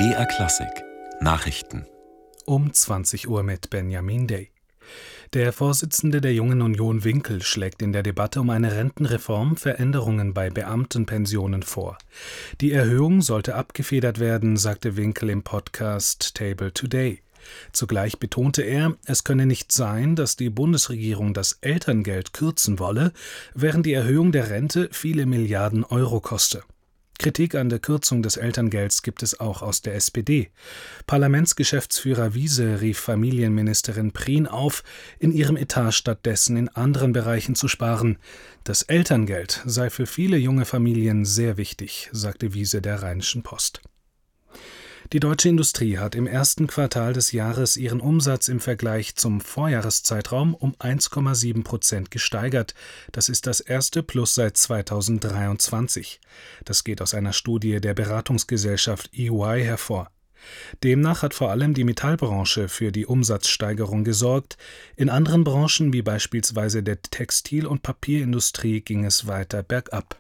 BR Klassik Nachrichten um 20 Uhr mit Benjamin Day. Der Vorsitzende der Jungen Union Winkel schlägt in der Debatte um eine Rentenreform Veränderungen bei Beamtenpensionen vor. Die Erhöhung sollte abgefedert werden, sagte Winkel im Podcast Table Today. Zugleich betonte er, es könne nicht sein, dass die Bundesregierung das Elterngeld kürzen wolle, während die Erhöhung der Rente viele Milliarden Euro koste. Kritik an der Kürzung des Elterngelds gibt es auch aus der SPD. Parlamentsgeschäftsführer Wiese rief Familienministerin Prien auf, in ihrem Etat stattdessen in anderen Bereichen zu sparen. Das Elterngeld sei für viele junge Familien sehr wichtig, sagte Wiese der Rheinischen Post. Die deutsche Industrie hat im ersten Quartal des Jahres ihren Umsatz im Vergleich zum Vorjahreszeitraum um 1,7% gesteigert. Das ist das erste Plus seit 2023. Das geht aus einer Studie der Beratungsgesellschaft EY hervor. Demnach hat vor allem die Metallbranche für die Umsatzsteigerung gesorgt. In anderen Branchen, wie beispielsweise der Textil- und Papierindustrie, ging es weiter bergab.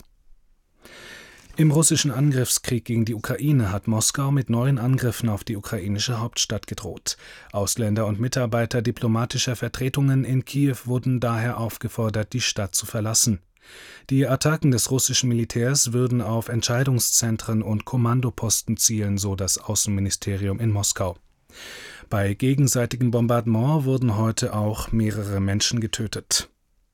Im russischen Angriffskrieg gegen die Ukraine hat Moskau mit neuen Angriffen auf die ukrainische Hauptstadt gedroht. Ausländer und Mitarbeiter diplomatischer Vertretungen in Kiew wurden daher aufgefordert, die Stadt zu verlassen. Die Attacken des russischen Militärs würden auf Entscheidungszentren und Kommandoposten zielen, so das Außenministerium in Moskau. Bei gegenseitigem Bombardement wurden heute auch mehrere Menschen getötet.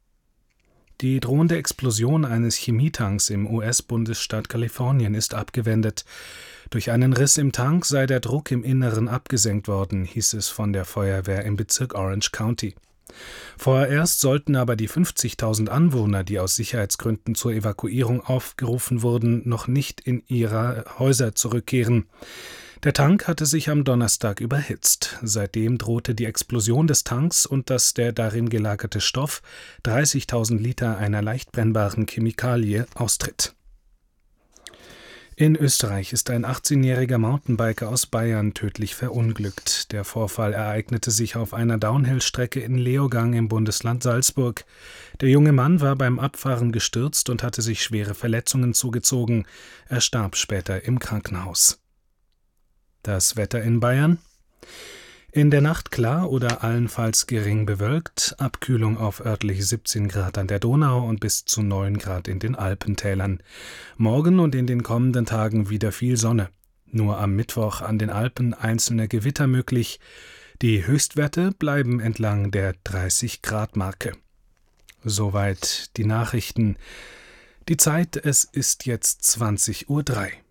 Die drohende Explosion eines Chemietanks im US-Bundesstaat Kalifornien ist abgewendet. Durch einen Riss im Tank sei der Druck im Inneren abgesenkt worden, hieß es von der Feuerwehr im Bezirk Orange County. Vorerst sollten aber die 50.000 Anwohner, die aus Sicherheitsgründen zur Evakuierung aufgerufen wurden, noch nicht in ihre Häuser zurückkehren. Der Tank hatte sich am Donnerstag überhitzt. Seitdem drohte die Explosion des Tanks und dass der darin gelagerte Stoff 30.000 Liter einer leicht brennbaren Chemikalie austritt. In Österreich ist ein 18-jähriger Mountainbiker aus Bayern tödlich verunglückt. Der Vorfall ereignete sich auf einer Downhill-Strecke in Leogang im Bundesland Salzburg. Der junge Mann war beim Abfahren gestürzt und hatte sich schwere Verletzungen zugezogen. Er starb später im Krankenhaus. Das Wetter in Bayern: In der Nacht klar oder allenfalls gering bewölkt, Abkühlung auf örtlich 17 Grad an der Donau und bis zu 9 Grad in den Alpentälern. Morgen und in den kommenden Tagen wieder viel Sonne. Nur am Mittwoch an den Alpen einzelne Gewitter möglich. Die Höchstwerte bleiben entlang der 30-Grad-Marke. Soweit die Nachrichten. Die Zeit, es ist jetzt 20:03 Uhr.